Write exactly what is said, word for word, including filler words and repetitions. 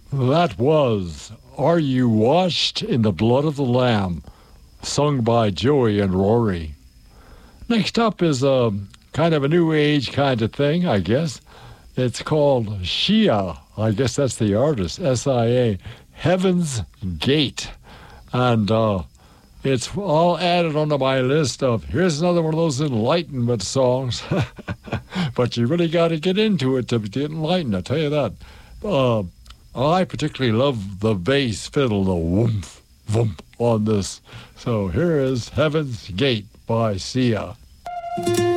That was Are You Washed in the Blood of the Lamb, sung by Joey and Rory. Next up is a kind of a new age kind of thing, I guess. It's called Shia. I guess that's the artist, S I A, Heaven's Gate. And uh, it's all added onto my list of, here's another one of those enlightenment songs. But you really got to get into it to be enlightened, I'll tell you that. Uh, I particularly love the bass fiddle, the woomph, woomph on this. So here is Heaven's Gate by Sia.